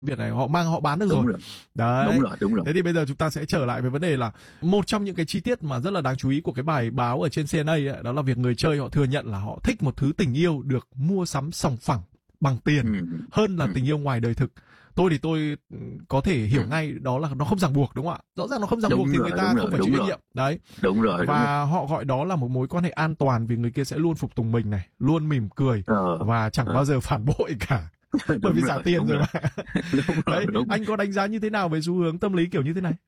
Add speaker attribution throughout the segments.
Speaker 1: việc này họ mang họ bán được
Speaker 2: Đúng
Speaker 1: rồi.
Speaker 2: rồi.
Speaker 1: Đấy.
Speaker 2: Đúng rồi.
Speaker 1: Thế thì bây giờ chúng ta sẽ trở lại với vấn đề là một trong những cái chi tiết mà rất là đáng chú ý của cái bài báo ở trên CNA ấy, đó là việc người chơi họ thừa nhận là họ thích một thứ tình yêu được mua sắm sòng phẳng bằng tiền hơn là tình yêu ngoài đời thực. Tôi thì tôi có thể hiểu ngay đó là nó không ràng buộc, đúng không ạ? Rõ ràng nó không ràng buộc thì người ta không phải chịu trách nhiệm. Đấy.
Speaker 2: Đúng rồi.
Speaker 1: Và họ gọi đó là một mối quan hệ an toàn vì người kia sẽ luôn phục tùng mình này, luôn mỉm cười và chẳng bao giờ phản bội cả. Bởi vì trả tiền rồi mà. Đấy, anh có đánh giá như thế nào về xu hướng tâm lý kiểu như thế này?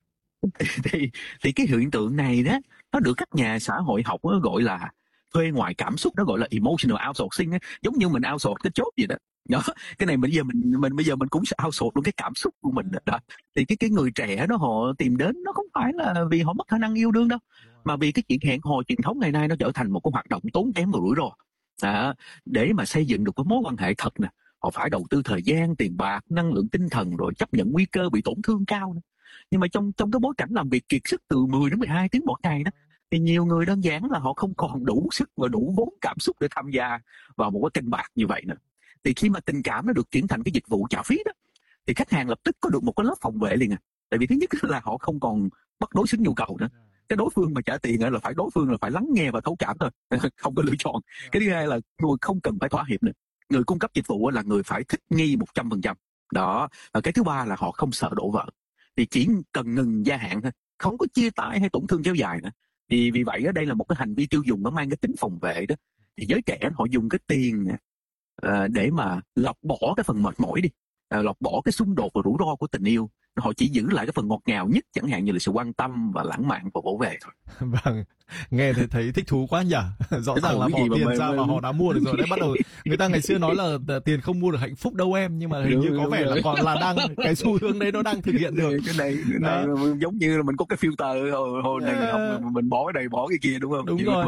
Speaker 2: Thì cái hiện tượng này đó, nó được các nhà xã hội học gọi là thuê ngoài cảm xúc, nó gọi là emotional outsourcing á, giống như mình outsource cái job gì đó. Đó, cái này bây giờ mình cũng sẽ outsource luôn cái cảm xúc của mình đó. Thì cái người trẻ đó họ tìm đến nó không phải là vì họ mất khả năng yêu đương đâu, mà vì cái chuyện hẹn hò truyền thống ngày nay nó trở thành một cái hoạt động tốn kém và rủi ro. Để mà xây dựng được cái mối quan hệ thật nè, họ phải đầu tư thời gian, tiền bạc, năng lượng tinh thần, rồi chấp nhận nguy cơ bị tổn thương cao nữa. Nhưng mà trong cái bối cảnh làm việc kiệt sức từ 10 đến 12 tiếng một ngày đó, thì nhiều người đơn giản là họ không còn đủ sức và đủ vốn cảm xúc để tham gia vào một cái kênh bạc như vậy nữa. Thì khi mà tình cảm nó được chuyển thành cái dịch vụ trả phí đó, thì khách hàng lập tức có được một cái lớp phòng vệ liền. Tại vì thứ nhất là họ không còn bắt đối xứng nhu cầu nữa. Cái đối phương mà trả tiền là đối phương là phải lắng nghe và thấu cảm thôi, không có lựa chọn. Cái thứ hai là người không cần phải thỏa hiệp nữa. Người cung cấp dịch vụ là người phải thích nghi 100%. Đó. Và cái thứ ba là họ không sợ đổ vỡ. Thì chỉ cần ngừng gia hạn thôi, không có chia tay hay tổn thương kéo dài nữa. Thì vì vậy đây là một cái hành vi tiêu dùng nó mang cái tính phòng vệ đó. Thì giới trẻ họ dùng cái tiền để mà lọc bỏ cái phần mệt mỏi đi, lọc bỏ cái xung đột và rủi ro của tình yêu. Họ chỉ giữ lại cái phần ngọt ngào nhất, chẳng hạn như là sự quan tâm và lãng mạn và vỗ về thôi.
Speaker 1: Vâng, nghe thì thấy thích thú quá nhỉ. Rõ ràng là bỏ tiền ra mà họ đã mua được rồi đấy. Bắt đầu người ta ngày xưa nói là tiền không mua được hạnh phúc đâu em, nhưng mà hình như có vẻ là còn là đang cái xu hướng đấy nó đang thực hiện được.
Speaker 2: Cái này giống như là mình có cái filter hồi này mình bỏ cái này bỏ cái kia, đúng không?
Speaker 1: Đúng rồi.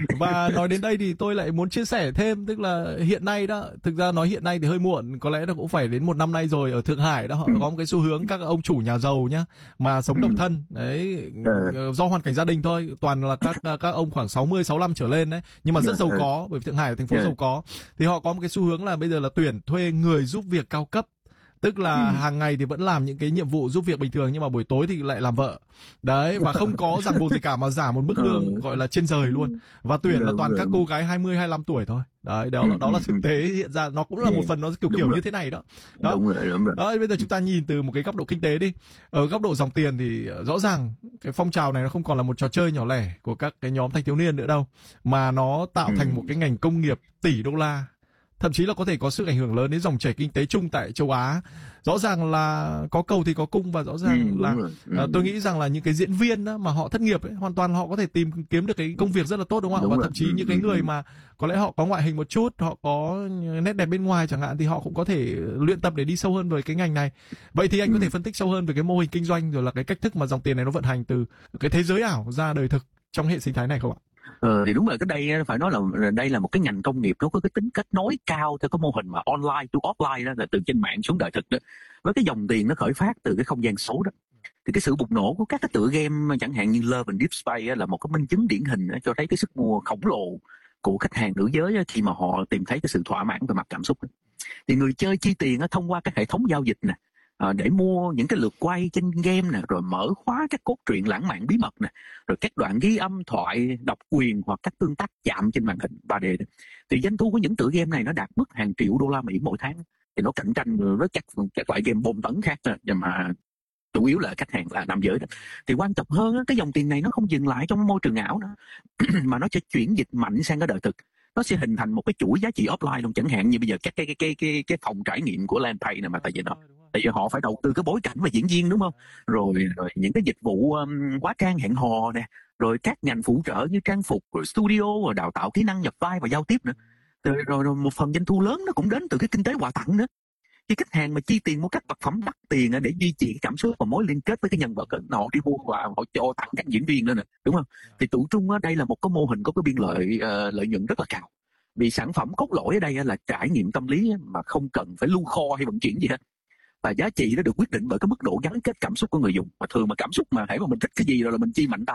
Speaker 1: Và nói đến đây thì tôi lại muốn chia sẻ thêm, tức là hiện nay đó, thực ra nói hiện nay thì hơi muộn, có lẽ nó cũng phải đến 1 năm nay rồi, ở Thượng Hải đó họ có một cái xu hướng các ông chủ nhà giàu nhá, mà sống độc thân đấy, do hoàn cảnh gia đình thôi, toàn là các ông khoảng 60, 65 trở lên đấy, nhưng mà rất giàu có, bởi vì Thượng Hải là thành phố giàu có, thì họ có một cái xu hướng là bây giờ là tuyển thuê người giúp việc cao cấp. Tức là hàng ngày thì vẫn làm những cái nhiệm vụ giúp việc bình thường, nhưng mà buổi tối thì lại làm vợ. Đấy, và không có ràng buộc gì cả, mà trả một mức lương gọi là trên trời luôn. Và tuyển là toàn các cô gái 20, 25 tuổi thôi. Đấy, đó là thực tế hiện ra, nó cũng là một phần nó kiểu như thế này đó.
Speaker 2: Đúng rồi.
Speaker 1: Đó, bây giờ chúng ta nhìn từ một cái góc độ kinh tế đi. Ở góc độ dòng tiền thì rõ ràng cái phong trào này nó không còn là một trò chơi nhỏ lẻ của các cái nhóm thanh thiếu niên nữa đâu, mà nó tạo thành một cái ngành công nghiệp tỷ đô la. Thậm chí là có thể có sức ảnh hưởng lớn đến dòng chảy kinh tế chung tại châu Á. Rõ ràng là có cầu thì có cung, và rõ ràng là tôi nghĩ rằng là những cái diễn viên đó mà họ thất nghiệp ấy, hoàn toàn họ có thể tìm kiếm được cái công việc rất là tốt, đúng không ạ? Và thậm chí những cái người mà có lẽ họ có ngoại hình một chút, họ có nét đẹp bên ngoài chẳng hạn, thì họ cũng có thể luyện tập để đi sâu hơn về cái ngành này. Vậy thì anh có thể phân tích sâu hơn về cái mô hình kinh doanh, rồi là cái cách thức mà dòng tiền này nó vận hành từ cái thế giới ảo ra đời thực trong hệ sinh thái này không ạ?
Speaker 2: Thì đúng là cái đây phải nói là đây là một cái ngành công nghiệp nó có cái tính kết nối cao theo cái mô hình mà online to offline đó, là từ trên mạng xuống đời thực đó, với cái dòng tiền nó khởi phát từ cái không gian số đó. Thì cái sự bùng nổ của các cái tựa game chẳng hạn như Love and Deep Space là một cái minh chứng điển hình cho thấy cái sức mua khổng lồ của khách hàng nữ giới khi mà họ tìm thấy cái sự thỏa mãn về mặt cảm xúc. Thì người chơi chi tiền thông qua các hệ thống giao dịch nè, để mua những cái lượt quay trên game nè, rồi mở khóa các cốt truyện lãng mạn bí mật nè, rồi các đoạn ghi âm thoại độc quyền hoặc các tương tác chạm trên màn hình 3D. Thì doanh thu của những tựa game này nó đạt mức hàng triệu đô la Mỹ mỗi tháng. Thì nó cạnh tranh với các loại game bom tấn khác, nhưng mà chủ yếu là khách hàng là nam giới đó. Thì quan trọng hơn cái dòng tiền này nó không dừng lại trong môi trường ảo nữa mà nó sẽ chuyển dịch mạnh sang cái đời thực. Nó sẽ hình thành một cái chuỗi giá trị offline luôn, chẳng hạn như bây giờ các cái phòng trải nghiệm của LANPay này, mà tại vì họ phải đầu tư cái bối cảnh và diễn viên, đúng không? Rồi những cái dịch vụ hóa trang hẹn hò nè, rồi các ngành phụ trợ như trang phục, rồi studio, rồi đào tạo kỹ năng nhập vai và giao tiếp nữa. Rồi một phần doanh thu lớn nó cũng đến từ cái kinh tế quà tặng nữa. Khi khách hàng mà chi tiền mua các vật phẩm đắt tiền để duy trì cảm xúc và mối liên kết với cái nhân vật, họ đi mua và họ cho tặng các diễn viên lên nè, đúng không? Thì tụ trung đây là một cái mô hình có cái biên lợi nhuận rất là cao. Vì sản phẩm cốt lõi ở đây là trải nghiệm tâm lý mà không cần phải lưu kho hay vận chuyển gì hết. Và giá trị nó được quyết định bởi cái mức độ gắn kết cảm xúc của người dùng. Mà thường mà cảm xúc mà hễ mà mình thích cái gì rồi là mình chi mạnh tay.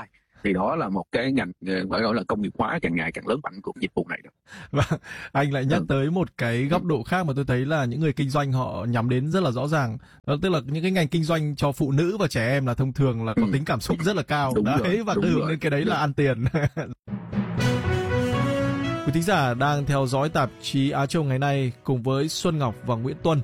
Speaker 2: Thì đó là một cái ngành phải nói là công nghiệp hóa càng ngày càng lớn mạnh của dịch vụ này đó.
Speaker 1: Và anh lại nhắc tới một cái góc độ khác mà tôi thấy là những người kinh doanh họ nhắm đến rất là rõ ràng. Đó tức là những cái ngành kinh doanh cho phụ nữ và trẻ em là thông thường là có tính cảm xúc rất là cao.
Speaker 2: Đúng
Speaker 1: Đấy,
Speaker 2: rồi,
Speaker 1: và
Speaker 2: đúng
Speaker 1: thường
Speaker 2: rồi.
Speaker 1: nên cái đấy là ăn tiền. Quý thính giả đang theo dõi tạp chí Á Châu ngày nay cùng với Xuân Ngọc và Nguyễn Tuân.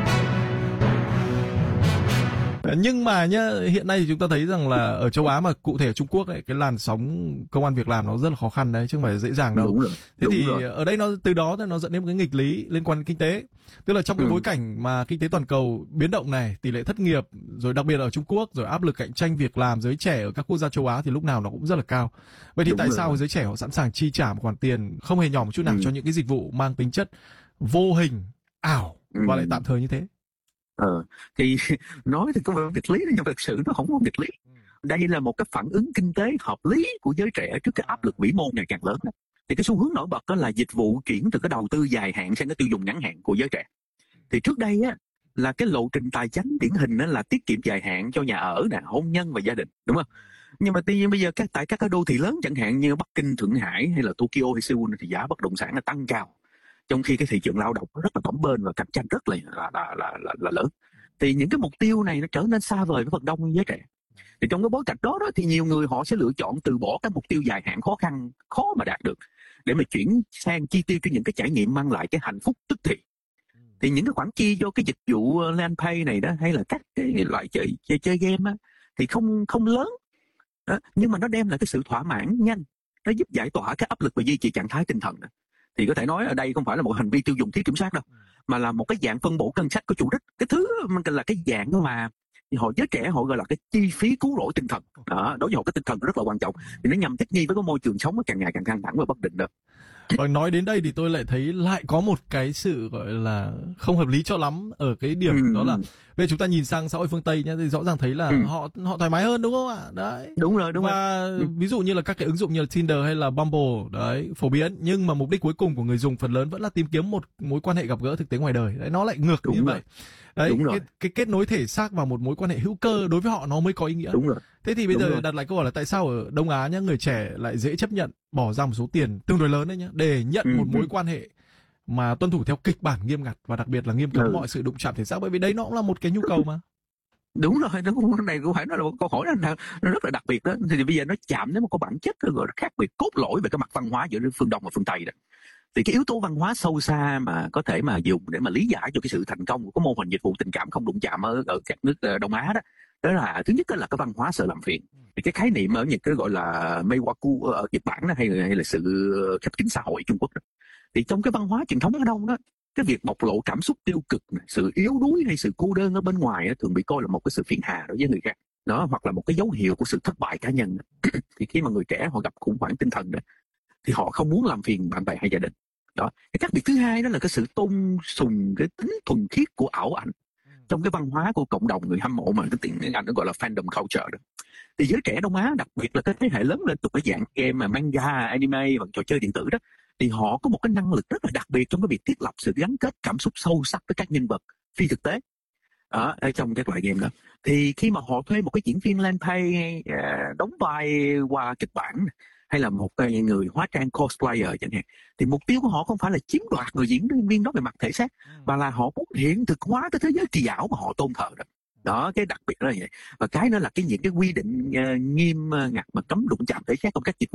Speaker 1: Nhưng mà nhá, hiện nay thì chúng ta thấy rằng là ở châu Á mà cụ thể ở Trung Quốc ấy, cái làn sóng công ăn việc làm nó rất là khó khăn đấy, chứ không phải dễ dàng đâu.
Speaker 2: Đúng rồi,
Speaker 1: Thế
Speaker 2: đúng
Speaker 1: thì
Speaker 2: rồi.
Speaker 1: ở đây nó từ đó nó dẫn đến một cái nghịch lý liên quan đến kinh tế. Tức là trong cái bối cảnh mà kinh tế toàn cầu biến động này, tỷ lệ thất nghiệp, rồi đặc biệt ở Trung Quốc, rồi áp lực cạnh tranh việc làm giới trẻ ở các quốc gia châu Á thì lúc nào nó cũng rất là cao. Vậy thì
Speaker 2: Đúng
Speaker 1: tại
Speaker 2: rồi.
Speaker 1: sao giới trẻ họ sẵn sàng chi trả một khoản tiền không hề nhỏ một chút nào cho những cái dịch vụ mang tính chất vô hình, ảo và lại tạm thời như thế?
Speaker 2: Thì nói thì có vẻ nghịch lý nhưng thực sự nó không có nghịch lý. Đây là một cái phản ứng kinh tế hợp lý của giới trẻ trước cái áp lực vĩ mô ngày càng lớn đó. Thì cái xu hướng nổi bật đó là dịch vụ chuyển từ cái đầu tư dài hạn sang cái tiêu dùng ngắn hạn của giới trẻ. Thì trước đây á là cái lộ trình tài chính điển hình đó là tiết kiệm dài hạn cho nhà ở nè, hôn nhân và gia đình, đúng không? Nhưng mà tuy nhiên bây giờ tại các cái đô thị lớn chẳng hạn như Bắc Kinh, Thượng Hải hay là Tokyo hay Seoul thì giá bất động sản nó tăng cao, trong khi cái thị trường lao động rất là bấp bênh và cạnh tranh rất là lớn. Thì những cái mục tiêu này nó trở nên xa vời với phần đông giới trẻ. Thì trong cái bối cảnh đó thì nhiều người họ sẽ lựa chọn từ bỏ các mục tiêu dài hạn khó mà đạt được để mà chuyển sang chi tiêu cho những cái trải nghiệm mang lại cái hạnh phúc tức thì. Thì những cái khoản chi cho cái dịch vụ LAN-Pay này đó hay là các cái loại chơi game á, thì không lớn đó, nhưng mà nó đem lại cái sự thỏa mãn nhanh, nó giúp giải tỏa cái áp lực và duy trì trạng thái tinh thần đó. Thì có thể nói ở đây không phải là một hành vi tiêu dùng thiếu kiểm soát đâu, mà là một cái dạng phân bổ ngân sách của chủ đích. Cái thứ mình là cái dạng mà giới trẻ họ gọi là cái chi phí cứu rỗi tinh thần đó, đối với họ cái tinh thần rất là quan trọng, thì nó nhằm thích nghi với cái môi trường sống càng ngày càng căng thẳng và bất định đó.
Speaker 1: Và nói đến đây thì tôi lại thấy lại có một cái sự gọi là không hợp lý cho lắm ở cái điểm đó là bây giờ chúng ta nhìn sang xã hội phương Tây nhé, thì rõ ràng thấy là họ thoải mái hơn, đúng không ạ? Đấy.
Speaker 2: Đúng rồi.
Speaker 1: Và ví dụ như là các cái ứng dụng như là Tinder hay là Bumble đấy phổ biến, nhưng mà mục đích cuối cùng của người dùng phần lớn vẫn là tìm kiếm một mối quan hệ gặp gỡ thực tế ngoài đời. Đấy, nó lại ngược như vậy. Đấy, cái kết nối thể xác vào một mối quan hệ hữu cơ đối với họ nó mới có ý nghĩa.
Speaker 2: Đúng rồi.
Speaker 1: Thế thì bây giờ đặt lại câu hỏi là tại sao ở Đông Á nhá, người trẻ lại dễ chấp nhận bỏ ra một số tiền tương đối lớn đấy nhá để nhận một mối quan hệ mà tuân thủ theo kịch bản nghiêm ngặt và đặc biệt là nghiêm cấm mọi sự đụng chạm thể xác, bởi vì đấy nó cũng là một cái nhu cầu mà.
Speaker 2: Đúng rồi, cái này cũng phải nói là một câu hỏi nó rất là đặc biệt đó. Thì bây giờ nó chạm đến một cái bản chất gọi là khác biệt cốt lõi về cái mặt văn hóa giữa phương Đông và phương Tây đó. Thì cái yếu tố văn hóa sâu xa mà có thể mà dùng để mà lý giải cho cái sự thành công của cái mô hình dịch vụ tình cảm không đụng chạm ở các nước Đông Á đó là thứ nhất là cái văn hóa sợ làm phiền. Thì cái khái niệm ở những cái gọi là Meiwaku ở Nhật Bản đó, hay là sự khép kín xã hội Trung Quốc đó. Thì trong cái văn hóa truyền thống ở Đông đó, cái việc bộc lộ cảm xúc tiêu cực, sự yếu đuối hay sự cô đơn ở bên ngoài thường bị coi là một cái sự phiền hà đối với người khác đó, hoặc là một cái dấu hiệu của sự thất bại cá nhân. Thì khi mà người trẻ họ gặp khủng hoảng tinh thần đó, thì họ không muốn làm phiền bạn bè hay gia đình đó. Cái khác biệt thứ hai đó là cái sự tôn sùng cái tính thuần khiết của ảo ảnh trong cái văn hóa của cộng đồng người hâm mộ, mà cái tiếng Anh nó gọi là fandom culture đó. Thì giới trẻ Đông Á, đặc biệt là cái thế hệ lớn lên từ cái dạng game mà manga, anime và trò chơi điện tử đó, thì họ có một cái năng lực rất là đặc biệt trong cái việc thiết lập sự gắn kết cảm xúc sâu sắc với các nhân vật phi thực tế ở trong các loại game đó. Thì khi mà họ thuê một cái diễn viên LAN-Pay đóng vai qua kịch bản, hay là một người hóa trang cosplayer chẳng hạn, thì mục tiêu của họ không phải là chiếm đoạt người diễn viên đó về mặt thể xác, mà là họ muốn hiện thực hóa cái thế giới kỳ ảo mà họ tôn thờ đó. Đó, cái đặc biệt đó là vậy. Và cái nữa là những cái quy định nghiêm ngặt mà cấm đụng chạm thể xác trong các dịch vụ